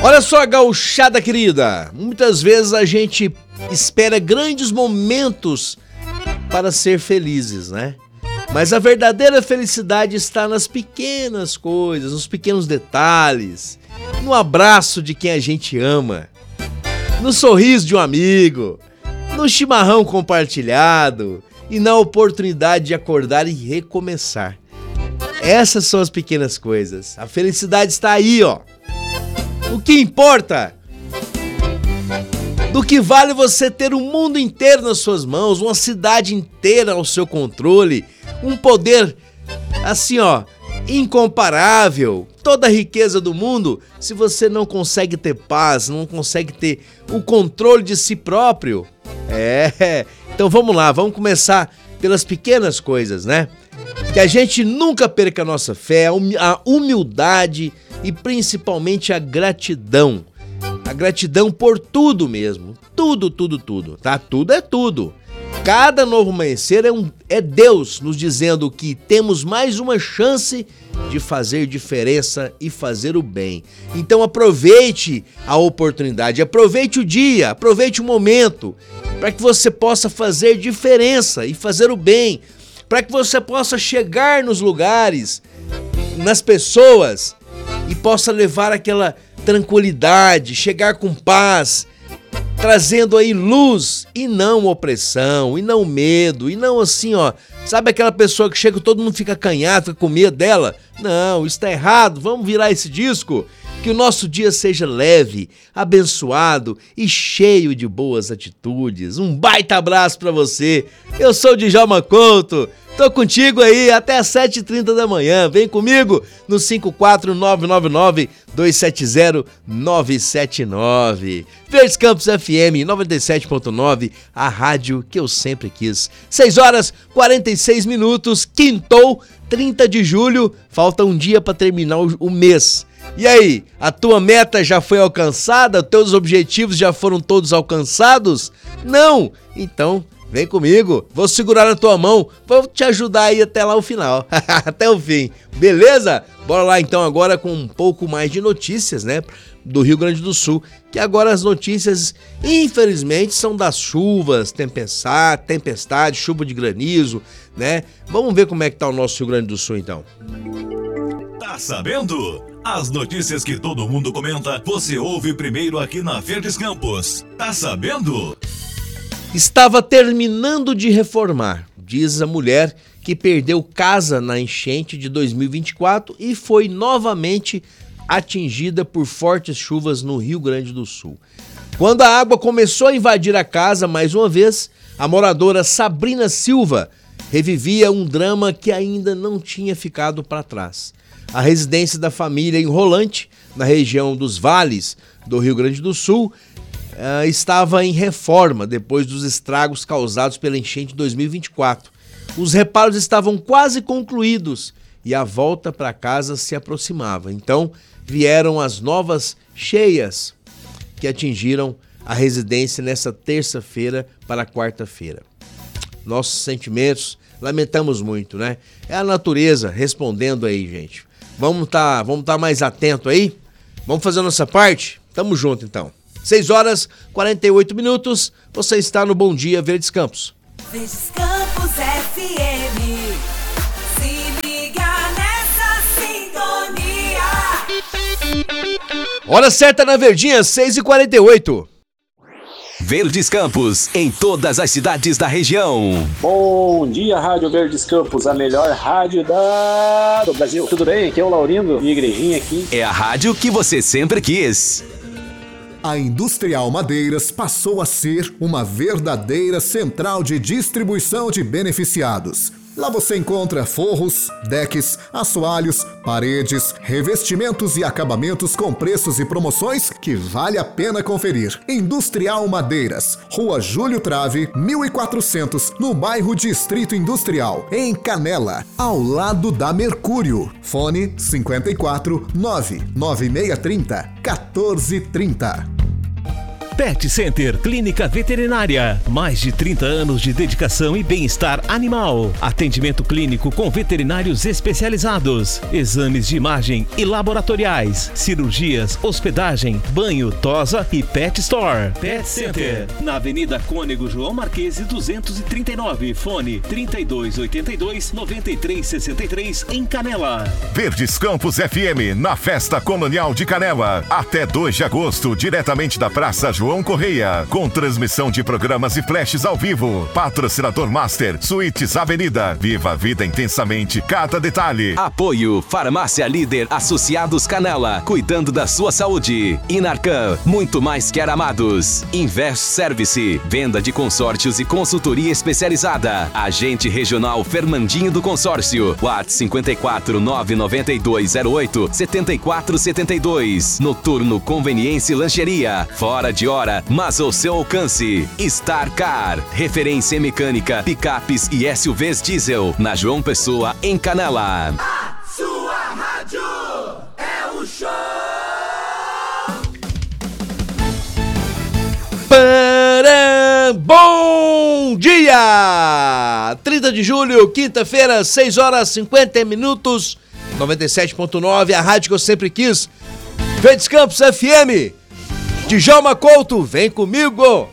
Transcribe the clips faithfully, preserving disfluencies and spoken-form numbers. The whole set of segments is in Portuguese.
Olha só, gauchada querida, muitas vezes a gente espera grandes momentos para ser felizes, né? Mas a verdadeira felicidade está nas pequenas coisas, nos pequenos detalhes, no abraço de quem a gente ama, no sorriso de um amigo, no chimarrão compartilhado e na oportunidade de acordar e recomeçar. Essas são as pequenas coisas. A felicidade está aí, ó. O que importa? Do que vale você ter o mundo inteiro nas suas mãos, uma cidade inteira ao seu controle, um poder assim, ó, incomparável, toda a riqueza do mundo, se você não consegue ter paz, não consegue ter o controle de si próprio? É, então vamos lá, vamos começar pelas pequenas coisas, né? Que a gente nunca perca a nossa fé, a humildade e principalmente a gratidão. A gratidão por tudo mesmo. Tudo, tudo, tudo, tá? Tudo é tudo. Cada novo amanhecer é, um, é Deus nos dizendo que temos mais uma chance de fazer diferença e fazer o bem. Então aproveite a oportunidade, aproveite o dia, aproveite o momento, para que você possa fazer diferença e fazer o bem, para que você possa chegar nos lugares, nas pessoas e possa levar aquela tranquilidade, chegar com paz, trazendo aí luz e não opressão, e não medo, e não assim, ó, sabe aquela pessoa que chega e todo mundo fica acanhado, fica com medo dela? Não, isso tá errado, vamos virar esse disco, que o nosso dia seja leve, abençoado e cheio de boas atitudes. Um baita abraço pra você, eu sou o Djalma Couto, tô contigo aí até às sete e trinta da manhã, vem comigo no cinco quatro nove nove nove, dois sete zero, nove sete nove. Verdes Campos F M noventa e sete ponto nove, a rádio que eu sempre quis. seis horas e quarenta e seis minutos, quintou, trinta de julho, falta um dia para terminar o mês. E aí, a tua meta já foi alcançada? Teus objetivos já foram todos alcançados? Não? Então, vem comigo, vou segurar na tua mão, vou te ajudar aí até lá o final, até o fim, beleza? Bora lá então agora com um pouco mais de notícias, né, do Rio Grande do Sul, que agora as notícias, infelizmente, são das chuvas, tempestade, tempestade, chuva de granizo, né? Vamos ver como é que tá o nosso Rio Grande do Sul então. Tá sabendo? As notícias que todo mundo comenta, você ouve primeiro aqui na Verdes Campos. Tá sabendo? Estava terminando de reformar, diz a mulher que perdeu casa na enchente de dois mil e vinte e quatro e foi novamente atingida por fortes chuvas no Rio Grande do Sul. Quando a água começou a invadir a casa mais uma vez, a moradora Sabrina Silva revivia um drama que ainda não tinha ficado para trás. A residência da família em Rolante, na região dos Vales do Rio Grande do Sul, Uh, estava em reforma depois dos estragos causados pela enchente de dois mil e vinte e quatro. Os reparos estavam quase concluídos e a volta para casa se aproximava. Então vieram as novas cheias que atingiram a residência nessa terça-feira para quarta-feira. Nossos sentimentos, lamentamos muito, né? É a natureza respondendo aí, gente. Vamos tá, vamos tá mais atento aí? Vamos fazer a nossa parte? Tamo junto então. seis horas e quarenta e oito minutos, você está no Bom Dia Verdes Campos. Verdes Campos F M, se liga nessa sintonia. Hora certa na Verdinha, seis e quarenta e oito. Verdes Campos, em todas as cidades da região. Bom dia, Rádio Verdes Campos, a melhor rádio da... do Brasil. Tudo bem? Aqui é o Laurindo, minha igrejinha aqui. É a rádio que você sempre quis. A Industrial Madeiras passou a ser uma verdadeira central de distribuição de beneficiados. Lá você encontra forros, decks, assoalhos, paredes, revestimentos e acabamentos com preços e promoções que vale a pena conferir. Industrial Madeiras, Rua Júlio Trave, mil e quatrocentos, no bairro Distrito Industrial, em Canela, ao lado da Mercúrio. Fone cinco quatro nove nove seis três zero um quatro três zero. Pet Center Clínica Veterinária. Mais de trinta anos de dedicação e bem-estar animal. Atendimento clínico com veterinários especializados. Exames de imagem e laboratoriais. Cirurgias, hospedagem, banho, tosa e pet store. Pet Center. Na Avenida Cônego João Marquese duzentos e trinta e nove. Fone trinta e dois oitenta e dois, noventa e três sessenta e três em Canela. Verdes Campos F M na Festa Colonial de Canela. Até dois de agosto, diretamente da Praça João Correia. Com transmissão de programas e flashes ao vivo. Patrocinador Master, Suítes Avenida. Viva a vida intensamente, cada detalhe. Apoio Farmácia Líder Associados Canela. Cuidando da sua saúde. Inarcan, muito mais que aramados. Invest Service, venda de consórcios e consultoria especializada. Agente Regional Fernandinho do Consórcio. WhatsApp cinquenta e quatro, nove nove dois zero oito, sete quatro sete dois. Noturno Conveniência e Lancheria. Fora de hora, mas ao seu alcance. Star Car, referência em mecânica, picapes e S U Vs diesel. Na João Pessoa, em Canela. A sua rádio é o show. Param, bom dia! trinta de julho, quinta-feira, seis horas e cinquenta minutos, noventa e sete ponto nove, a rádio que eu sempre quis. Verdes Campos F M. Djalma Couto, vem comigo!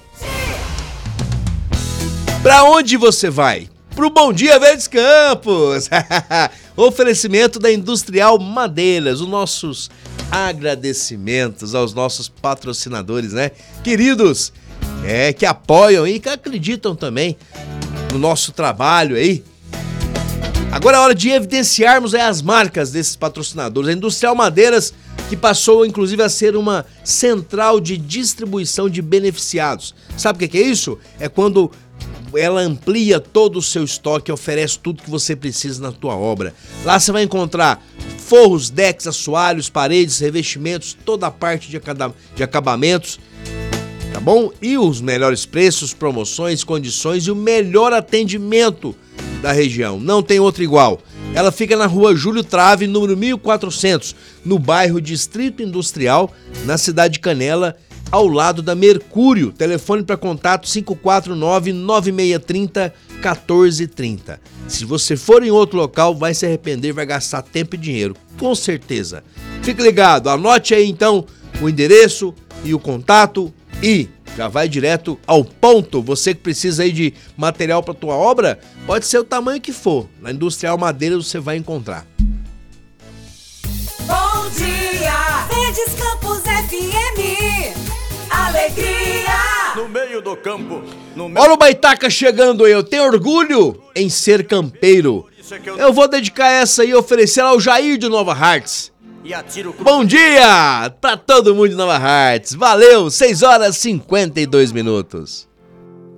Pra onde você vai? Pro Bom Dia Verdes Campos! Oferecimento da Industrial Madeiras, os nossos agradecimentos aos nossos patrocinadores, né? Queridos, é, que apoiam e que acreditam também no nosso trabalho aí. Agora é hora de evidenciarmos aí as marcas desses patrocinadores. A Industrial Madeiras, que passou inclusive a ser uma central de distribuição de beneficiados. Sabe o que é isso? É quando ela amplia todo o seu estoque e oferece tudo que você precisa na tua obra. Lá você vai encontrar forros, decks, assoalhos, paredes, revestimentos, toda a parte de, acaba- de acabamentos, tá bom? E os melhores preços, promoções, condições e o melhor atendimento da região. Não tem outro igual. Ela fica na rua Júlio Trave, número mil e quatrocentos, no bairro Distrito Industrial, na cidade de Canela, ao lado da Mercúrio. Telefone para contato cinco quatro nove, nove seis três zero, um quatro três zero. Se você for em outro local, vai se arrepender, vai gastar tempo e dinheiro, com certeza. Fique ligado, anote aí então o endereço e o contato e já vai direto ao ponto. Você que precisa aí de material para tua obra, pode ser o tamanho que for. Na Industrial Madeiras você vai encontrar. Bom dia, Verdes Campos F M. Alegria. No meio do campo. No meio... Olha o Baitaca chegando aí. Eu tenho orgulho em ser campeiro. Eu vou dedicar essa aí e oferecer ao Jair de Nova Hartz. E atiro... Bom dia pra todo mundo de Nova Hartz. Valeu, seis horas e cinquenta e dois minutos.